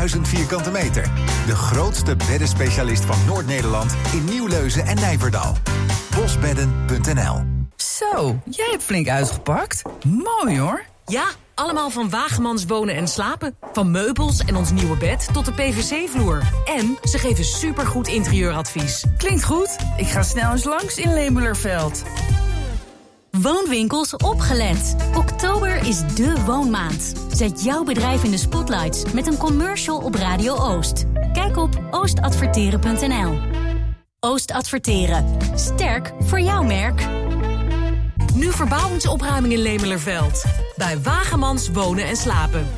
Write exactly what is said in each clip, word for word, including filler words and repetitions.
duizend vierkante meter. De grootste beddenspecialist van Noord-Nederland in Nieuwleuzen en Nijverdal. bosbedden punt n l. Zo, jij hebt flink uitgepakt. Mooi hoor. Ja, allemaal van Wagemans Wonen en Slapen. Van meubels en ons nieuwe bed tot de P V C-vloer. En ze geven supergoed interieuradvies. Klinkt goed. Ik ga snel eens langs in Lemelerveld. Woonwinkels opgelet. Oktober is de woonmaand. Zet jouw bedrijf in de spotlights met een commercial op Radio Oost. Kijk op oost adverteren punt n l. Oost Adverteren. Sterk voor jouw merk. Nu verbouwingsopruiming in Lemelerveld. Bij Wagemans Wonen en Slapen.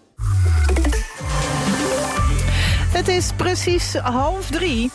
Het is precies half drie.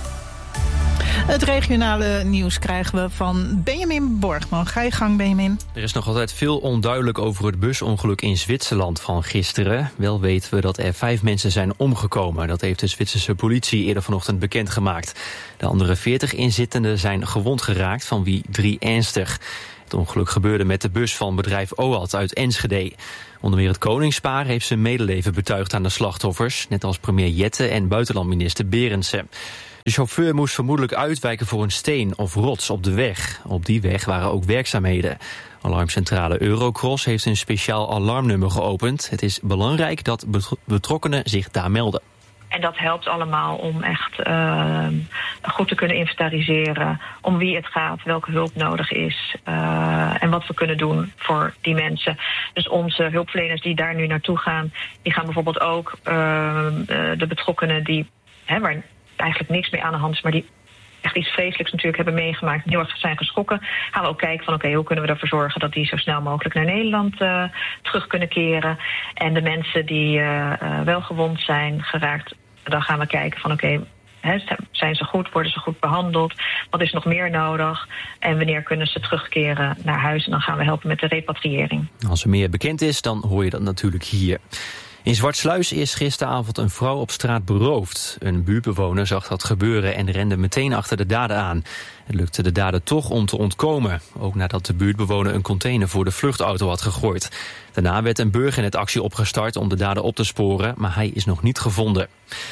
Het regionale nieuws krijgen we van Benjamin Borgman. Ga je gang, Benjamin. Er is nog altijd veel onduidelijk over het busongeluk in Zwitserland van gisteren. Wel weten we dat er vijf mensen zijn omgekomen. Dat heeft de Zwitserse politie eerder vanochtend bekendgemaakt. De andere veertig inzittenden zijn gewond geraakt, van wie drie ernstig. Het ongeluk gebeurde met de bus van bedrijf O A T uit Enschede. Onder meer het koningspaar heeft zijn medeleven betuigd aan de slachtoffers, net als premier Jette en buitenlandminister Berendsen. De chauffeur moest vermoedelijk uitwijken voor een steen of rots op de weg. Op die weg waren ook werkzaamheden. Alarmcentrale Eurocross heeft een speciaal alarmnummer geopend. Het is belangrijk dat betrokkenen zich daar melden. En dat helpt allemaal om echt uh, goed te kunnen inventariseren om wie het gaat, welke hulp nodig is uh, en wat we kunnen doen voor die mensen. Dus onze hulpverleners die daar nu naartoe gaan, die gaan bijvoorbeeld ook uh, de betrokkenen die, hè, waar eigenlijk niks mee aan de hand is, maar die echt iets vreselijks natuurlijk hebben meegemaakt, heel erg zijn geschrokken, gaan we ook kijken van oké, okay, hoe kunnen we ervoor zorgen dat die zo snel mogelijk naar Nederland uh, terug kunnen keren. En de mensen die uh, uh, wel gewond zijn geraakt, dan gaan we kijken van oké, okay, zijn ze goed, worden ze goed behandeld, wat is nog meer nodig en wanneer kunnen ze terugkeren naar huis en dan gaan we helpen met de repatriëring. Als er meer bekend is, dan hoor je dat natuurlijk hier. In Zwartsluis is gisteravond een vrouw op straat beroofd. Een buurtbewoner zag dat gebeuren en rende meteen achter de dader aan. Het lukte de dader toch om te ontkomen. Ook nadat de buurtbewoner een container voor de vluchtauto had gegooid. Daarna werd een burgernetactie opgestart om de dader op te sporen, maar hij is nog niet gevonden.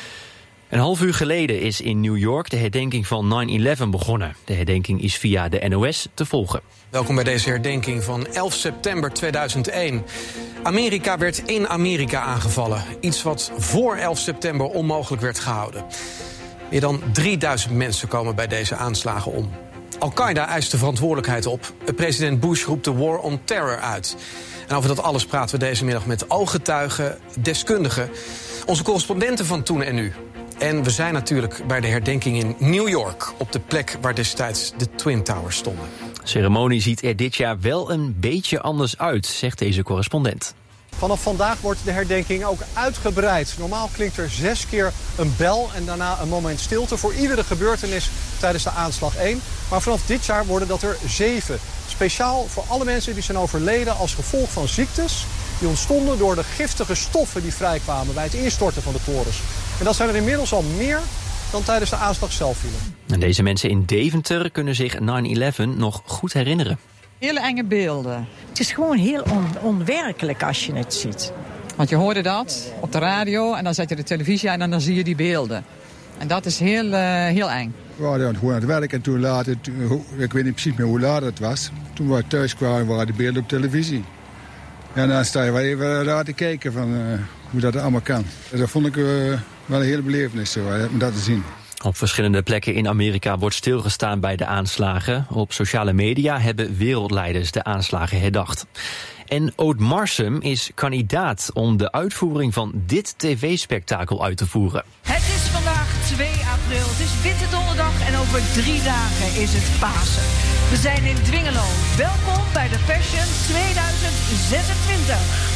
Een half uur geleden is in New York de herdenking van nine eleven begonnen. De herdenking is via de N O S te volgen. Welkom bij deze herdenking van elf september tweeduizend één. Amerika werd in Amerika aangevallen. Iets wat voor elf september onmogelijk werd gehouden. Meer dan drieduizend mensen komen bij deze aanslagen om. Al-Qaeda eist de verantwoordelijkheid op. President Bush roept de war on terror uit. En over dat alles praten we deze middag met ooggetuigen, deskundigen, onze correspondenten van toen en nu. En we zijn natuurlijk bij de herdenking in New York, op de plek waar destijds de Twin Towers stonden. De ceremonie ziet er dit jaar wel een beetje anders uit, zegt deze correspondent. Vanaf vandaag wordt de herdenking ook uitgebreid. Normaal klinkt er zes keer een bel en daarna een moment stilte voor iedere gebeurtenis tijdens de aanslag één. Maar vanaf dit jaar worden dat er zeven. Speciaal voor alle mensen die zijn overleden als gevolg van ziektes die ontstonden door de giftige stoffen die vrijkwamen bij het instorten van de torens. En dat zijn er inmiddels al meer dan tijdens de aanslag zelf vielen. En deze mensen in Deventer kunnen zich nine eleven nog goed herinneren. Hele enge beelden. Het is gewoon heel on- onwerkelijk als je het ziet. Want je hoorde dat op de radio en dan zet je de televisie aan en dan zie je die beelden. En dat is heel, uh, heel eng. We waren gewoon aan het werk en toen later, ik weet niet precies meer hoe laat het was. Toen we thuis kwamen waren de beelden op televisie. En dan sta je wel even raar te kijken van uh, hoe dat allemaal kan. Dat vond ik uh, wel een hele belevenis zo, om dat te zien. Op verschillende plekken in Amerika wordt stilgestaan bij de aanslagen. Op sociale media hebben wereldleiders de aanslagen herdacht. En Oud-Marsum is kandidaat om de uitvoering van dit tv-spektakel uit te voeren. Het is vandaag twee april, het is Witte Donderdag en over drie dagen is het Pasen. We zijn in Dwingelo. Welkom bij de Passion tweeduizend zesentwintig.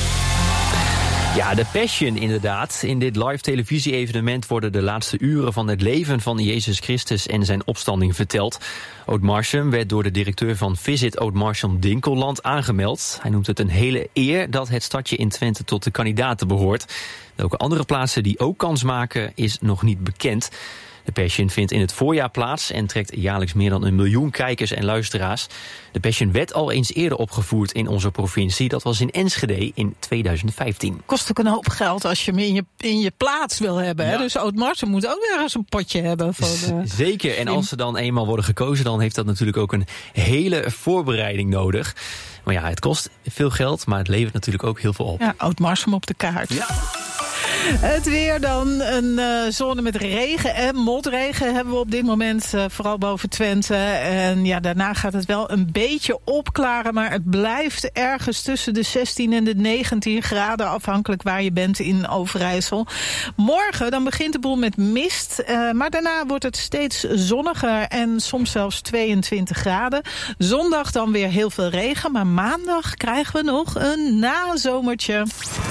Ja, de Passion inderdaad. In dit live televisie-evenement worden de laatste uren van het leven van Jezus Christus en zijn opstanding verteld. Oud-Marsum werd door de directeur van Visit Oud-Marsum Dinkelland aangemeld. Hij noemt het een hele eer dat het stadje in Twente tot de kandidaten behoort. Welke andere plaatsen die ook kans maken is nog niet bekend. De Passion vindt in het voorjaar plaats en trekt jaarlijks meer dan een miljoen kijkers en luisteraars. De Passion werd al eens eerder opgevoerd in onze provincie. Dat was in Enschede in tweeduizend vijftien. Kost ook een hoop geld als je hem in je, in je plaats wil hebben. Hè? Ja. Dus Oud-Marsum moet ook weer eens een potje hebben. Voor de... Zeker, en als ze dan eenmaal worden gekozen, dan heeft dat natuurlijk ook een hele voorbereiding nodig. Maar ja, het kost veel geld, maar het levert natuurlijk ook heel veel op. Ja, Oud-Marsum op de kaart. Ja. Het weer dan, een uh, zone met regen en motregen hebben we op dit moment, uh, vooral boven Twente. En ja, daarna gaat het wel een beetje opklaren, maar het blijft ergens tussen de zestien en de negentien graden, afhankelijk waar je bent in Overijssel. Morgen dan begint de boel met mist, uh, maar daarna wordt het steeds zonniger en soms zelfs tweeëntwintig graden. Zondag dan weer heel veel regen, maar maandag krijgen we nog een nazomertje.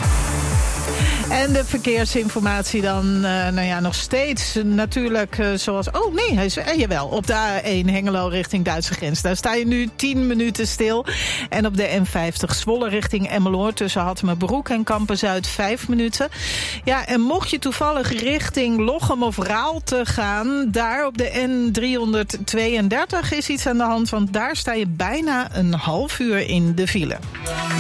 En de verkeersinformatie dan, uh, nou ja, nog steeds natuurlijk uh, zoals... Oh nee, hij is, eh, jawel, op de A één Hengelo richting Duitse grens. Daar sta je nu tien minuten stil. En op de N vijftig Zwolle richting Emmeloord tussen Hattemerbroek en Kampen-Zuid vijf minuten. Ja, en mocht je toevallig richting Lochem of Raalte gaan, daar op de N driehonderdtweeëndertig is iets aan de hand, want daar sta je bijna een half uur in de file.